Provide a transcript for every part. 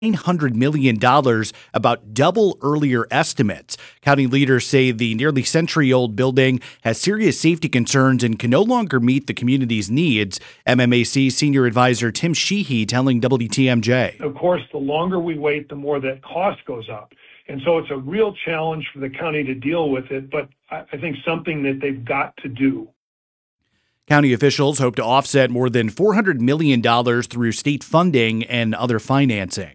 $900 million, about double earlier estimates. County leaders say the nearly century-old building has serious safety concerns and can no longer meet the community's needs. MMAC Senior Advisor Tim Sheehy telling WTMJ. Of course, the longer we wait, the more that cost goes up. And so it's a real challenge for the county to deal with it, but I think something that they've got to do. County officials hope to offset more than $400 million through state funding and other financing.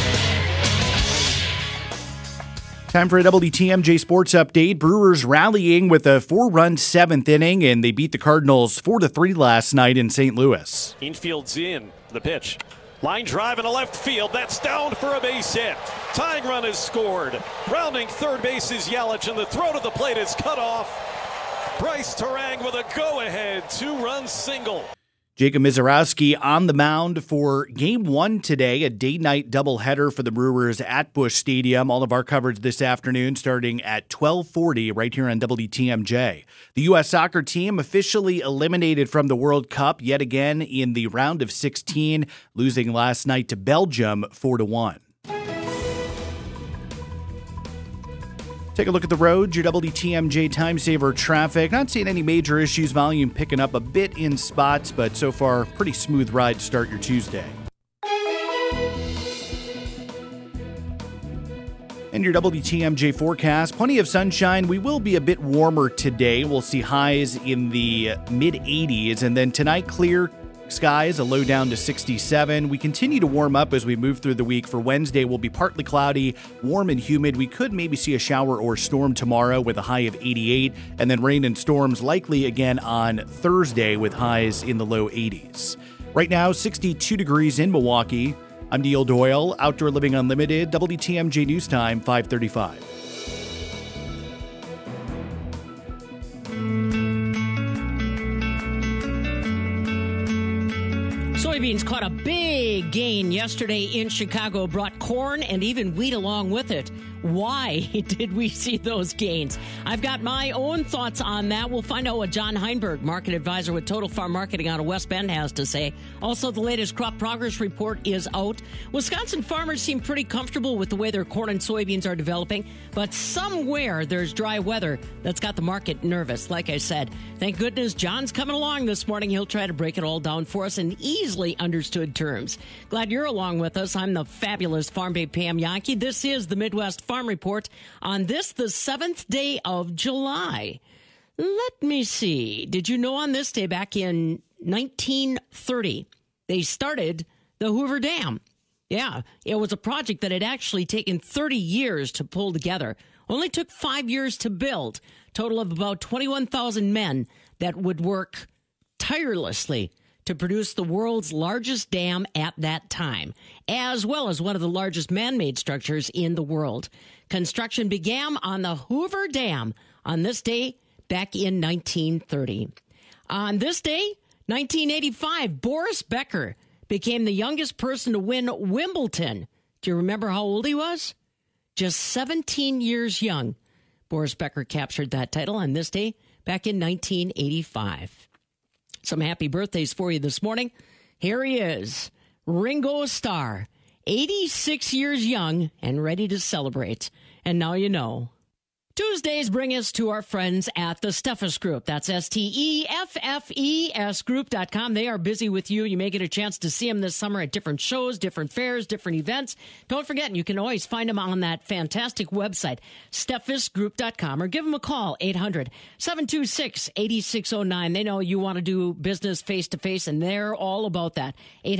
Time for a WTMJ Sports Update. Brewers rallying with a 4-run seventh inning, and they beat the Cardinals 4-3 last night in St. Louis. Infield's in. The pitch. Line drive in the left field. That's down for a base hit. Tying run is scored. Rounding third base is Yelich, and the throw to the plate is cut off. Bryce Terang with a go-ahead 2-run single. Jacob Misiorowski on the mound for Game 1 today, a day-night doubleheader for the Brewers at Busch Stadium. All of our coverage this afternoon starting at 12:40 right here on WTMJ. The U.S. soccer team officially eliminated from the World Cup yet again in the round of 16, losing last night to Belgium 4-1. Take a look at the road, your WTMJ Time Saver traffic. Not seeing any major issues, volume picking up a bit in spots, but so far, pretty smooth ride to start your Tuesday. And your WTMJ forecast, plenty of sunshine. We will be a bit warmer today. We'll see highs in the mid-80s, and then tonight, clear skies, a low down to 67. We continue to warm up as we move through the week. For Wednesday, we'll be partly cloudy, warm and humid. We could maybe see a shower or storm tomorrow with a high of 88, and then rain and storms likely again on Thursday with highs in the low 80s. Right now, 62 degrees in Milwaukee. I'm Neil Doyle, Outdoor Living Unlimited, WTMJ News Time, 5:35. Soybeans caught a big gain yesterday in Chicago, brought corn and even wheat along with it. Why did we see those gains? I've got my own thoughts on that. We'll find out what John Heinberg, market advisor with Total Farm Marketing out of West Bend, has to say. Also, the latest crop progress report is out. Wisconsin farmers seem pretty comfortable with the way their corn and soybeans are developing, but somewhere there's dry weather that's got the market nervous. Like I said, thank goodness John's coming along this morning. He'll try to break it all down for us in easily understood terms. Glad you're along with us. I'm the fabulous Farm Babe Pam Yankee. This is the Midwest Farm Report on this, the 7th day of July. Let me see. Did you know on this day back in 1930, they started the Hoover Dam? Yeah, it was a project that had actually taken 30 years to pull together. Only took 5 years to build. Total of about 21,000 men that would work tirelessly to produce the world's largest dam at that time, as well as one of the largest man-made structures in the world. Construction began on the Hoover Dam on this day back in 1930. On this day, 1985, Boris Becker became the youngest person to win Wimbledon. Do you remember how old he was? Just 17 years young. Boris Becker captured that title on this day back in 1985. Some happy birthdays for you this morning. Here he is, Ringo Starr, 86 years young and ready to celebrate. And now you know. Tuesdays bring us to our friends at the Steffes Group. That's STEFFES Group.com. They are busy with you. You may get a chance to see them this summer at different shows, different fairs, different events. Don't forget, you can always find them on that fantastic website, SteffesGroup.com, or give them a call, 800-726-8609. They know you want to do business face-to-face, and they're all about that.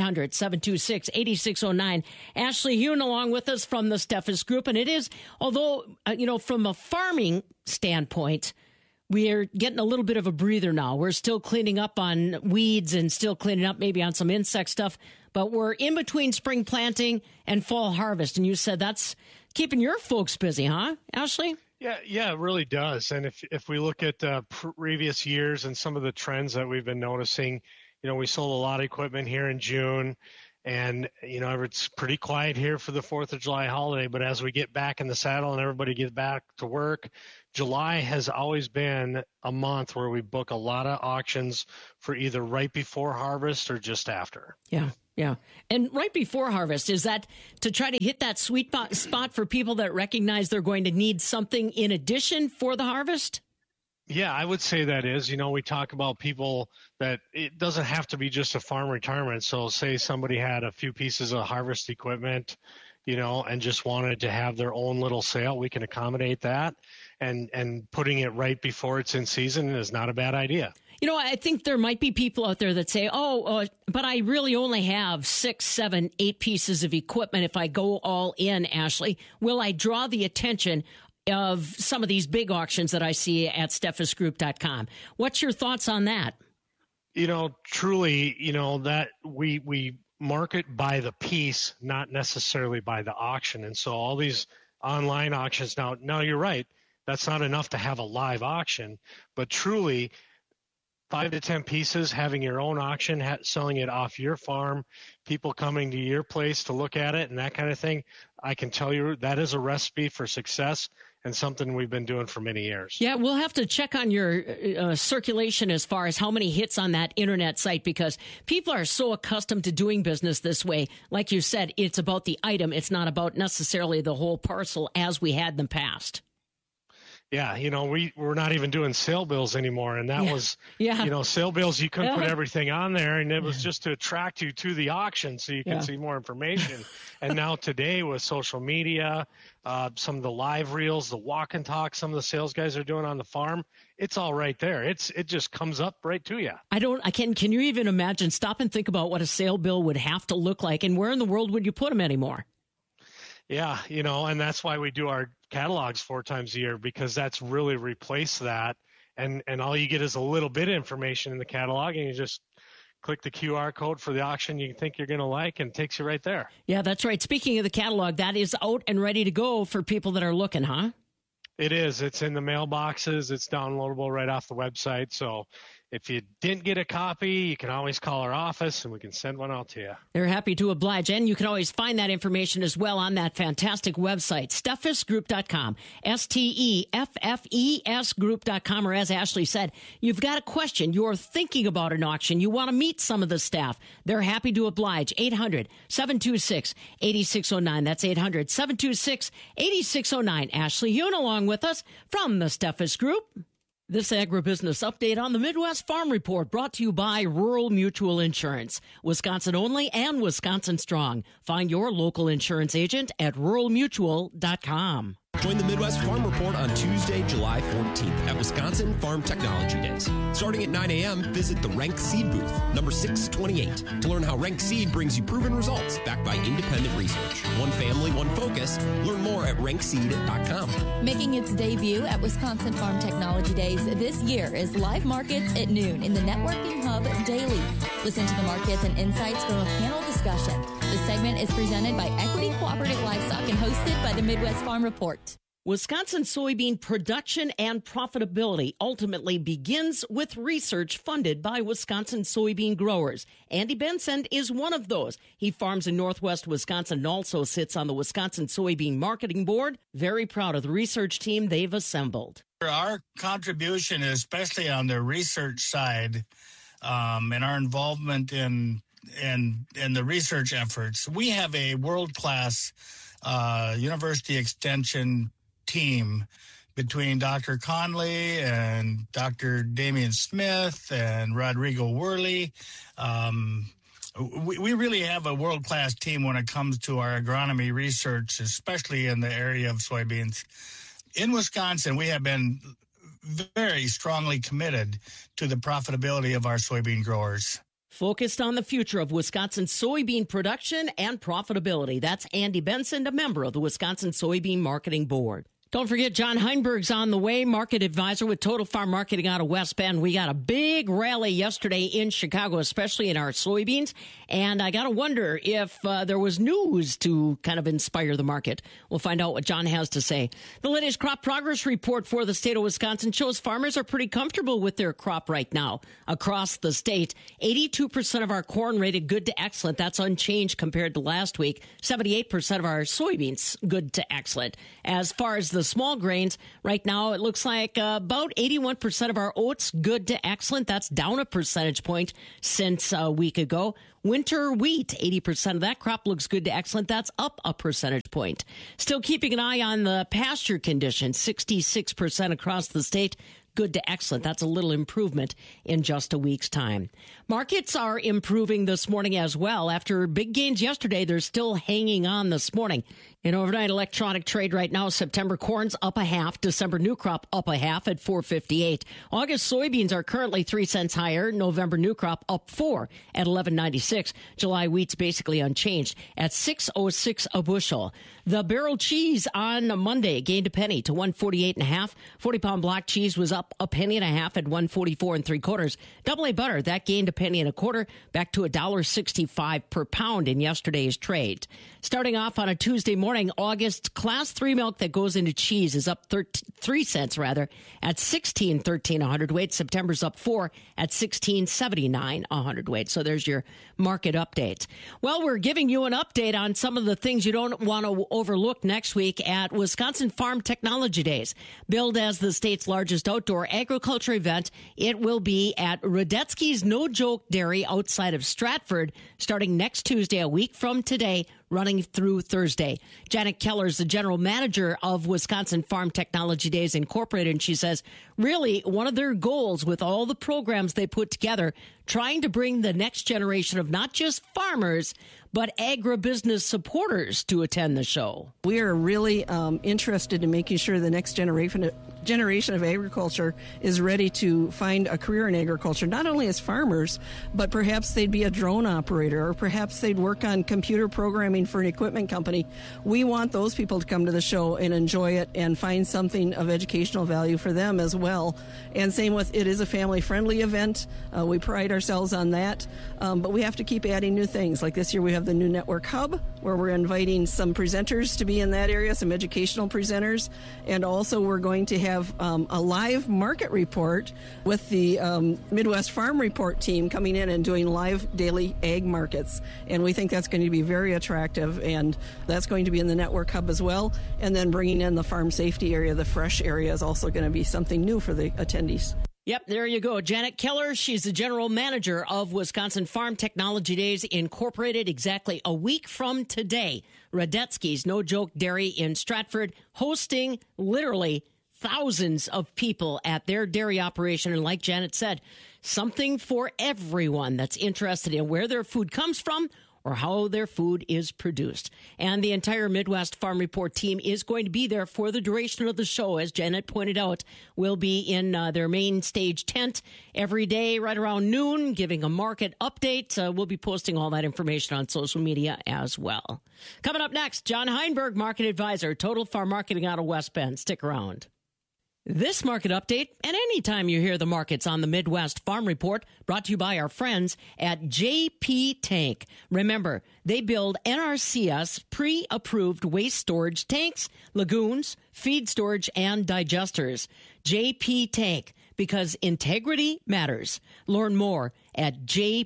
800-726-8609. Ashley Hune along with us from the Steffes Group, and it is, although, from a farming standpoint, we're getting a little bit of a breather now. We're still cleaning up on weeds and still cleaning up maybe on some insect stuff, but we're in between spring planting and fall harvest. And you said that's keeping your folks busy, huh, Ashley? Yeah, it really does. And if we look at previous years and some of the trends that we've been noticing, we sold a lot of equipment here in June. And, it's pretty quiet here for the 4th of July holiday. But as we get back in the saddle and everybody gets back to work, July has always been a month where we book a lot of auctions for either right before harvest or just after. Yeah, Yeah. And right before harvest, is that to try to hit that sweet spot for people that recognize they're going to need something in addition for the harvest? Yeah, I would say that is. We talk about people that it doesn't have to be just a farm retirement. So say somebody had a few pieces of harvest equipment, and just wanted to have their own little sale. We can accommodate that. And putting it right before it's in season is not a bad idea. I think there might be people out there that say, but I really only have 6, 7, 8 pieces of equipment. If I go all in, Ashley, will I draw the attention of some of these big auctions that I see at steffesgroup.com? What's your thoughts on that? Truly, that we market by the piece, not necessarily by the auction. And so all these online auctions now you're right. That's not enough to have a live auction, but truly 5 to 10 pieces, having your own auction, selling it off your farm, people coming to your place to look at it and that kind of thing. I can tell you that is a recipe for success and something we've been doing for many years. Yeah, we'll have to check on your circulation as far as how many hits on that internet site, because people are so accustomed to doing business this way. Like you said, it's about the item. It's not about necessarily the whole parcel as we had in the past. Yeah, we're not even doing sale bills anymore, and that was, sale bills, you couldn't put everything on there, and it was just to attract you to the auction so you could see more information. And now today with social media, some of the live reels, the walk and talk, some of the sales guys are doing on the farm, it's all right there. It just comes up right to you. Can you even imagine, stop and think about what a sale bill would have to look like, and where in the world would you put them anymore? Yeah, and that's why we do our catalogs 4 times a year, because that's really replaced that. And all you get is a little bit of information in the catalog, and you just click the QR code for the auction you think you're going to like, and it takes you right there. Yeah, that's right. Speaking of the catalog, that is out and ready to go for people that are looking, huh? It is. It's in the mailboxes. It's downloadable right off the website. So if you didn't get a copy, you can always call our office and we can send one out to you. They're happy to oblige. And you can always find that information as well on that fantastic website, steffesgroup.com, STEFFES group.com. Or as Ashley said, you've got a question, you're thinking about an auction, you want to meet some of the staff. They're happy to oblige. 800-726-8609. That's 800-726-8609. Ashley Hune along with us from the Steffes Group. This agribusiness update on the Midwest Farm Report brought to you by Rural Mutual Insurance. Wisconsin only and Wisconsin strong. Find your local insurance agent at ruralmutual.com. Join the Midwest Farm Report on Tuesday, July 14th at Wisconsin Farm Technology Days. Starting at 9 a.m., visit the Rank Seed booth, number 628, to learn how Rank Seed brings you proven results backed by independent research. One family, one focus. Learn more at rankseed.com. Making its debut at Wisconsin Farm Technology Days this year is Live Markets at noon in the Networking Hub daily. Listen to the markets and insights from a panel discussion. This segment is presented by Equity Cooperative Livestock and hosted by the Midwest Farm Report. Wisconsin soybean production and profitability ultimately begins with research funded by Wisconsin soybean growers. Andy Benson is one of those. He farms in northwest Wisconsin and also sits on the Wisconsin Soybean Marketing Board. Very proud of the research team they've assembled. Our contribution, especially on the research side, and our involvement in the research efforts, we have a world-class university extension team between Dr. Conley and Dr. Damian Smith and Rodrigo Worley. We really have a world-class team when it comes to our agronomy research, especially in the area of soybeans. In Wisconsin, we have been very strongly committed to the profitability of our soybean growers. Focused on the future of Wisconsin soybean production and profitability. That's Andy Benson, a member of the Wisconsin Soybean Marketing Board. Don't forget, John Heinberg's on the way, market advisor with Total Farm Marketing out of West Bend. We got a big rally yesterday in Chicago, especially in our soybeans. And I got to wonder if there was news to kind of inspire the market. We'll find out what John has to say. The latest crop progress report for the state of Wisconsin shows farmers are pretty comfortable with their crop right now. Across the state, 82% of our corn rated good to excellent. That's unchanged compared to last week. 78% of our soybeans good to excellent. As far as the small grains, right now it looks like about 81% of our oats good to excellent. That's down a percentage point since a week ago. Winter wheat, 80% of that crop looks good to excellent. That's up a percentage point. Still keeping an eye on the pasture conditions, 66% across the state. Good to excellent. That's a little improvement in just a week's time. Markets are improving this morning as well. After big gains yesterday, they're still hanging on this morning. In overnight electronic trade right now, September corn's up a half, December new crop up a half at $4.58. August soybeans are currently 3 cents higher. November new crop up 4 at $11.96. July wheat's basically unchanged at $6.06 a bushel. The barrel cheese on Monday gained a penny to 148.5. 40-pound block cheese was up a penny and a half at 144 3/4. Double A butter that gained a penny and a quarter, back to $1.65 per pound in yesterday's trade. Starting off on a Tuesday morning, August class 3 milk that goes into cheese is up 3 cents at $16.13 a hundredweight. September's up 4 at $16.79 a hundredweight. So there's your market update. Well, we're giving you an update on some of the things you don't want to overlook next week at Wisconsin Farm Technology Days. Billed as the state's largest outdoor agriculture event, it will be at Radetzky's No Joke Dairy outside of Stratford starting next Tuesday, a week from today, running through Thursday. Janet Keller is the general manager of Wisconsin Farm Technology Days Incorporated, and she says, really, one of their goals with all the programs they put together, trying to bring the next generation of not just farmers, but agribusiness supporters to attend the show. We are really interested in making sure the next generation of agriculture is ready to find a career in agriculture, not only as farmers, but perhaps they'd be a drone operator, or perhaps they'd work on computer programming for an equipment company. We want those people to come to the show and enjoy it and find something of educational value for them as well. And same with, it is a family-friendly event. We pride ourselves on that, but we have to keep adding new things. Like this year we have the new network hub, where we're inviting some presenters to be in that area, some educational presenters, and also we're going to have a live market report with the Midwest Farm Report team coming in and doing live daily ag markets. And we think that's going to be very attractive, and that's going to be in the network hub as well. And then bringing in the farm safety area, the fresh area, is also going to be something new for the attendees. Yep, there you go. Janet Keller, she's the general manager of Wisconsin Farm Technology Days Incorporated, exactly a week from today. Radetzky's No Joke Dairy in Stratford, hosting literally thousands of people at their dairy operation. And like Janet said, something for everyone that's interested in where their food comes from or how their food is produced. And the entire Midwest Farm Report team is going to be there for the duration of the show. As Janet pointed out, will be in their main stage tent every day right around noon, giving a market update. We'll be posting all that information on social media as well. Coming up next, John Heinberg, market advisor, Total Farm Marketing out of West Bend. Stick around. This market update, and anytime you hear the markets on the Midwest Farm Report, brought to you by our friends at JP Tank. Remember, they build NRCS pre-approved waste storage tanks, lagoons, feed storage, and digesters. JP Tank, because integrity matters. Learn more at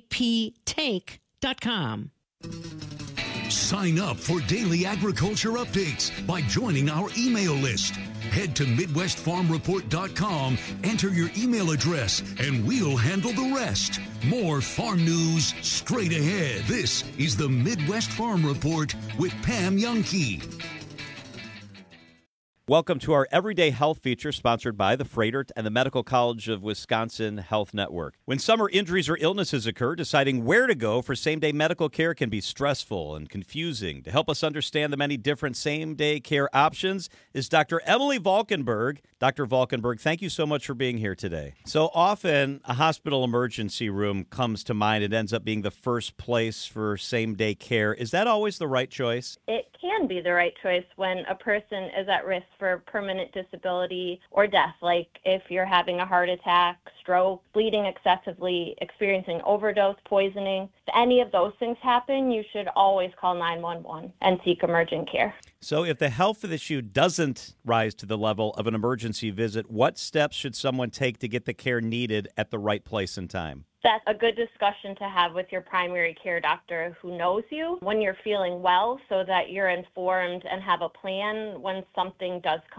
jptank.com. Sign up for daily agriculture updates by joining our email list. Head to MidwestFarmReport.com, enter your email address, and we'll handle the rest. More farm news straight ahead. This is the Midwest Farm Report with Pam Youngkey. Welcome to our Everyday Health feature sponsored by the Freighter and the Medical College of Wisconsin Health Network. When summer injuries or illnesses occur, deciding where to go for same-day medical care can be stressful and confusing. To help us understand the many different same-day care options is Dr. Emily Valkenburg. Dr. Valkenburg, thank you so much for being here today. So often, a hospital emergency room comes to mind. It ends up being the first place for same-day care. Is that always the right choice? It can be the right choice when a person is at risk for permanent disability or death, like if you're having a heart attack, stroke, bleeding excessively, experiencing overdose, poisoning. If any of those things happen, you should always call 911 and seek emergent care. So if the health issue doesn't rise to the level of an emergency visit, what steps should someone take to get the care needed at the right place and time? That's a good discussion to have with your primary care doctor who knows you when you're feeling well, so that you're informed and have a plan when something does come up.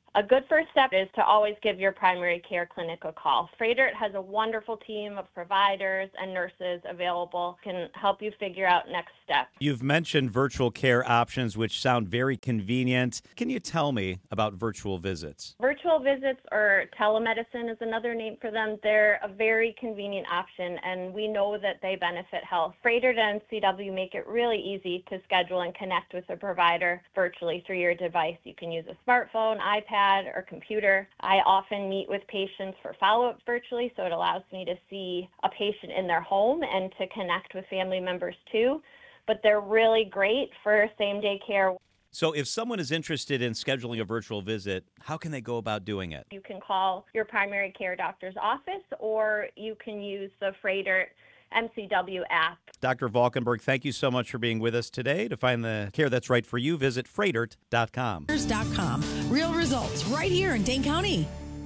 A good first step is to always give your primary care clinic a call. Froedtert has a wonderful team of providers and nurses available, can help you figure out next steps. You've mentioned virtual care options, which sound very convenient. Can you tell me about virtual visits? Virtual visits, or telemedicine is another name for them, they're a very convenient option, and we know that they benefit health. Froedtert and CW make it really easy to schedule and connect with a provider virtually through your device. You can use a smartphone, iPad, or computer. I often meet with patients for follow-up virtually, so it allows me to see a patient in their home and to connect with family members too. But they're really great for same-day care. So if someone is interested in scheduling a virtual visit, how can they go about doing it? You can call your primary care doctor's office, or you can use the Froedtert MCW app. Dr. Valkenburg, thank you so much for being with us today. To find the care that's right for you, visit Froedtert.com. Real results right here in Dane County.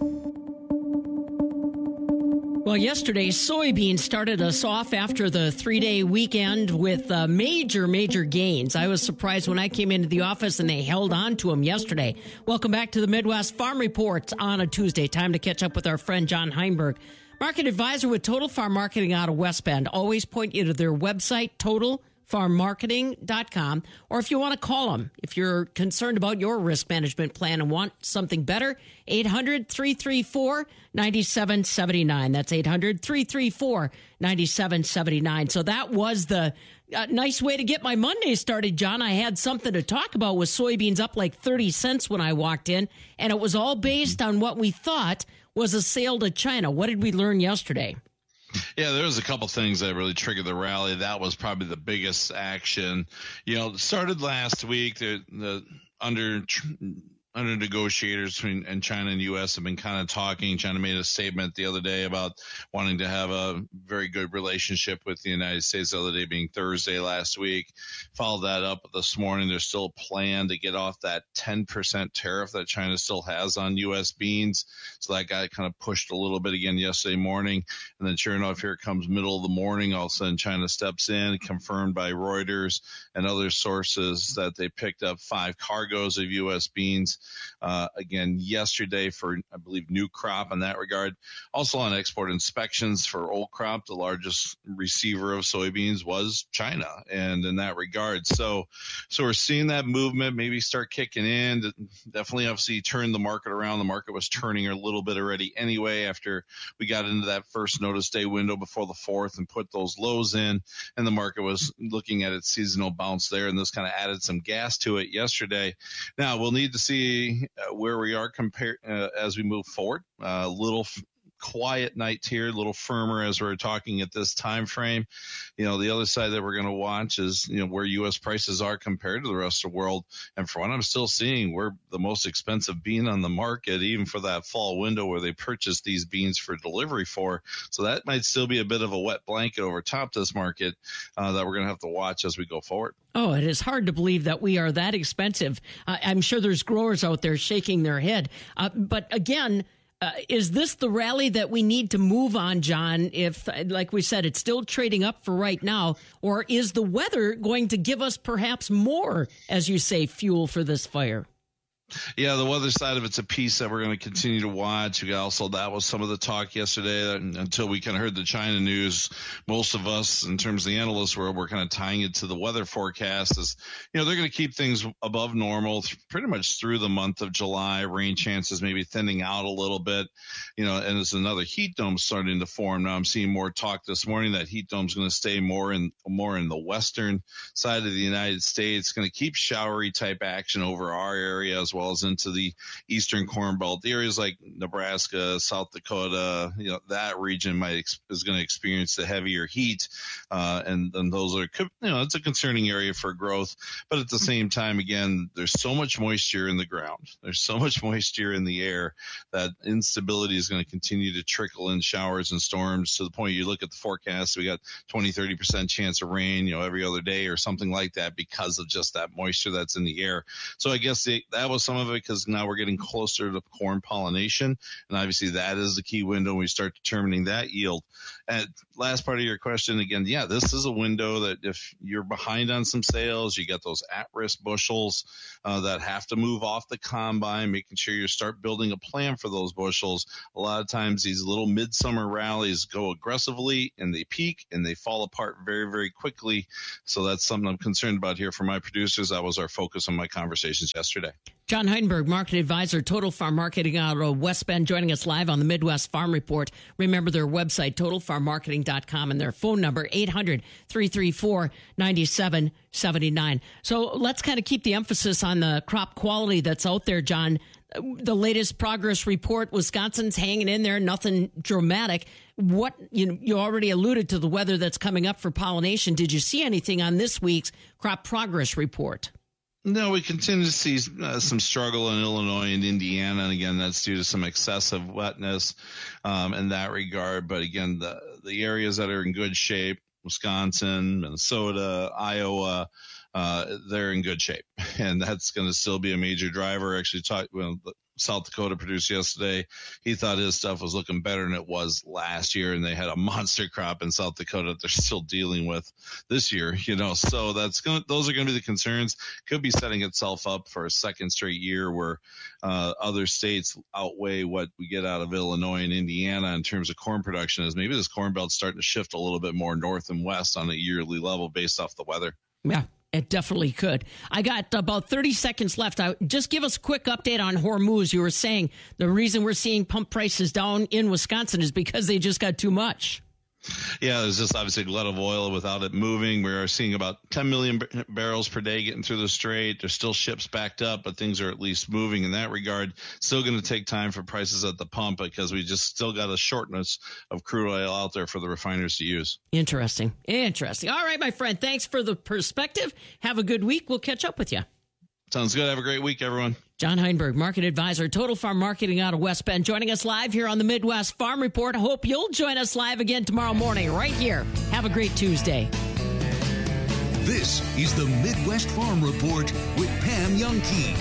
Well, yesterday, soybeans started us off after the 3-day weekend with major gains. I was surprised when I came into the office and they held on to them yesterday. Welcome back to the Midwest Farm Report on a Tuesday. Time to catch up with our friend John Heinberg, market advisor with Total Farm Marketing out of West Bend. Always point you to their website, totalfarmmarketing.com, or if you want to call them, if you're concerned about your risk management plan and want something better, 800-334-9779. That's 800-334-9779. So that was the nice way to get my Monday started, John. I had something to talk about with soybeans up like 30 cents when I walked in, and it was all based on what we thought was a sale to China. What did we learn yesterday? Yeah, there was a couple things that really triggered the rally. That was probably the biggest action. It started last week. The under negotiators between China and U.S. have been kind of talking. China made a statement the other day about wanting to have a very good relationship with the United States, the other day being Thursday last week. Followed that up this morning. There's still a plan to get off that 10% tariff that China still has on U.S. beans. So that got kind of pushed a little bit again yesterday morning. And then sure enough, here it comes middle of the morning. All of a sudden, China steps in, confirmed by Reuters and other sources that they picked up 5 cargoes of U.S. beans. Again, yesterday for, I believe, new crop in that regard. Also on export inspections for old crop, the largest receiver of soybeans was China. And in that regard, so we're seeing that movement maybe start kicking in. Definitely, obviously, turned the market around. The market was turning a little bit already anyway after we got into that first notice day window before the 4th and put those lows in. And the market was looking at its seasonal bounce there. And this kind of added some gas to it yesterday. Now, we'll need to see where we are compared as we move forward. A little quiet night here, a little firmer as we're talking at this time frame. The other side that we're going to watch is where U.S. prices are compared to the rest of the world. And for what I'm still seeing, we're the most expensive bean on the market, even for that fall window where they purchased these beans for delivery for. So that might still be a bit of a wet blanket over top this market that we're going to have to watch as we go forward. Oh, it is hard to believe that we are that expensive. I'm sure there's growers out there shaking their head. But again, is this the rally that we need to move on, John? If, like we said, it's still trading up for right now, or is the weather going to give us perhaps more, as you say, fuel for this fire? Yeah, the weather side of it's a piece that we're going to continue to watch. Also, that was some of the talk yesterday until we kind of heard the China news. Most of us, in terms of the analyst world, we're kind of tying it to the weather forecast. As they're going to keep things above normal pretty much through the month of July. Rain chances maybe thinning out a little bit. And there's another heat dome starting to form. Now I'm seeing more talk this morning that heat dome's going to stay more in the western side of the United States. It's going to keep showery type action over our area as well as into the eastern Corn Belt. The areas like Nebraska, South Dakota, that region is going to experience the heavier heat, and those are, it's a concerning area for growth. But at the same time, again, there's so much moisture in the ground. There's so much moisture in the air that instability is going to continue to trickle in showers and storms to the point you look at the forecast, we got 20-30% chance of rain, every other day or something like that because of just that moisture that's in the air. So I guess that was some of it because now we're getting closer to corn pollination, and obviously that is the key window when we start determining that yield. And last part of your question again, yeah, this is a window that if you're behind on some sales, you got those at-risk bushels that have to move off the combine, making sure you start building a plan for those bushels. A lot of times these little midsummer rallies go aggressively and they peak and they fall apart very, very quickly. So that's something I'm concerned about here for my producers. That was our focus on my conversations yesterday. John Heidenberg, market advisor, Total Farm Marketing out of West Bend, joining us live on the Midwest Farm Report. Remember their website, totalfarmmarketing.com, and their phone number, 800-334-9779. So let's kind of keep the emphasis on the crop quality that's out there, John. The latest progress report, Wisconsin's hanging in there, nothing dramatic. What you already alluded to the weather that's coming up for pollination. Did you see anything on this week's crop progress report? No, we continue to see some struggle in Illinois and Indiana, and again, that's due to some excessive wetness in that regard. But again, the areas that are in good shape, Wisconsin, Minnesota, Iowa, they're in good shape, and that's going to still be a major driver. Actually, South Dakota produced yesterday. He thought his stuff was looking better than it was last year, and they had a monster crop in South Dakota that they're still dealing with this year. So those are going to be the concerns. Could be setting itself up for a second straight year where other states outweigh what we get out of Illinois and Indiana in terms of corn production. As maybe this corn belt's starting to shift a little bit more north and west on a yearly level based off the weather. Yeah. It definitely could. I got about 30 seconds left. Just give us a quick update on Hormuz. You were saying the reason we're seeing pump prices down in Wisconsin is because they just got too much. Yeah, there's just obviously a glut of oil without it moving. We are seeing about 10 million barrels per day getting through the strait. There's still ships backed up, but things are at least moving in that regard. Still going to take time for prices at the pump because we just still got a shortness of crude oil out there for the refiners to use. Interesting. All right, my friend, thanks for the perspective. Have a good week. We'll catch up with you. Sounds good. Have a great week, everyone. John Heidenberg, market advisor, Total Farm Marketing out of West Bend, joining us live here on the Midwest Farm Report. I hope you'll join us live again tomorrow morning right here. Have a great Tuesday. This is the Midwest Farm Report with Pam Youngkey.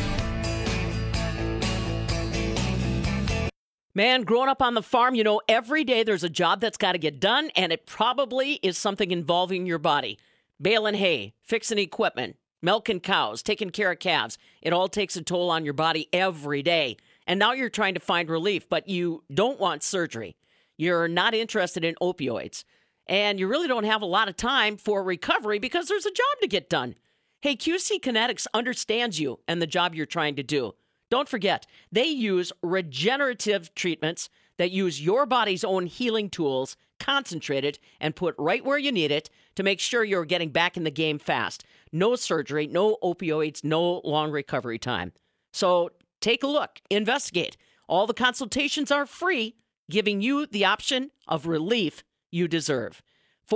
Man, growing up on the farm, every day there's a job that's got to get done, and it probably is something involving your body. Baling hay, fixing equipment, milking cows, taking care of calves. It all takes a toll on your body every day. And now you're trying to find relief, but you don't want surgery. You're not interested in opioids. And you really don't have a lot of time for recovery because there's a job to get done. Hey, QC Kinetics understands you and the job you're trying to do. Don't forget, they use regenerative treatments that use your body's own healing tools, concentrated and put right where you need it to make sure you're getting back in the game fast. No surgery, no opioids, no long recovery time. So take a look, investigate. All the consultations are free, giving you the option of relief you deserve.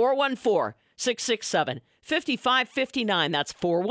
414-667-5559. That's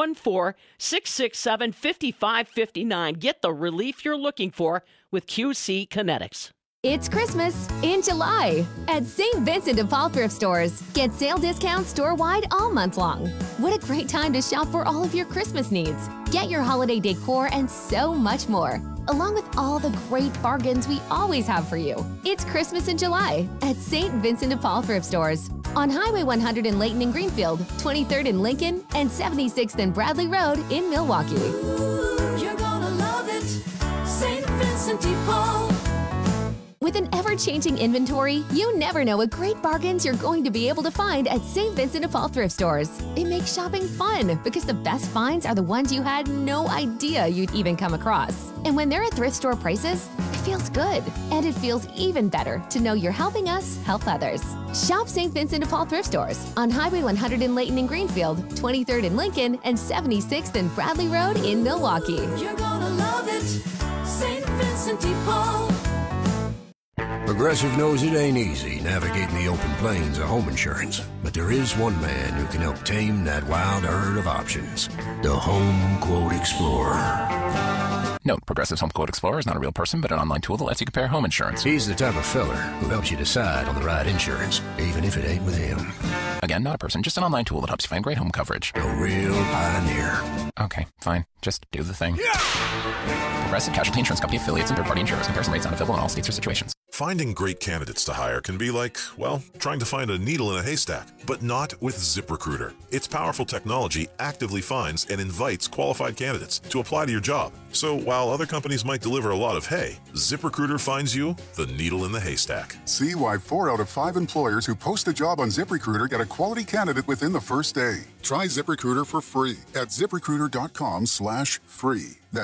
414-667-5559. Get the relief you're looking for with QC Kinetics. It's Christmas in July at St. Vincent de Paul thrift stores. Get sale discounts store-wide all month long. What a great time to shop for all of your Christmas needs. Get your holiday decor and so much more, along with all the great bargains we always have for you. It's Christmas in July at St. Vincent de Paul thrift stores on Highway 100 in Layton and Greenfield, 23rd in Lincoln, and 76th and Bradley Road in Milwaukee. Ooh, you're gonna love it, St. Vincent de Paul. With an ever-changing inventory, you never know what great bargains you're going to be able to find at St. Vincent de Paul thrift stores. It makes shopping fun because the best finds are the ones you had no idea you'd even come across. And when they're at thrift store prices, it feels good. And it feels even better to know you're helping us help others. Shop St. Vincent de Paul thrift stores on Highway 100 in Layton and Greenfield, 23rd in Lincoln, and 76th and Bradley Road in Milwaukee. You're gonna love it, St. Vincent de Paul. Progressive knows it ain't easy navigating the open plains of home insurance, but there is one man who can help tame that wild herd of options. The Home Quote Explorer. Note, Progressive's Home Quote Explorer is not a real person, but an online tool that lets you compare home insurance. He's the type of feller who helps you decide on the right insurance, even if it ain't with him. Again, not a person, just an online tool that helps you find great home coverage. A real pioneer. Okay, fine. Just do the thing. Yeah! Progressive Casualty Insurance Company affiliates and third-party insurers. Comparison rates not available in all states or situations. Finding great candidates to hire can be like, well, trying to find a needle in a haystack, but not with ZipRecruiter. Its powerful technology actively finds and invites qualified candidates to apply to your job. So while other companies might deliver a lot of hay, ZipRecruiter finds you the needle in the haystack. See why 4 out of 5 employers who post a job on ZipRecruiter get a quality candidate within the first day. Try ZipRecruiter for free at ZipRecruiter.com/free. That's